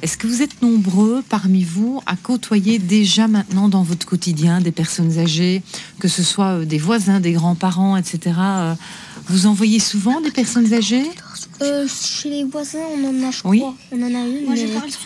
Est-ce que vous êtes nombreux parmi vous à côtoyer déjà maintenant dans votre quotidien des personnes âgées, que ce soit des voisins, des grands-parents, etc. Vous en voyez souvent des personnes âgées? Chez les voisins, on en a, je Oui. crois. On en a une. Moi, je mais- parle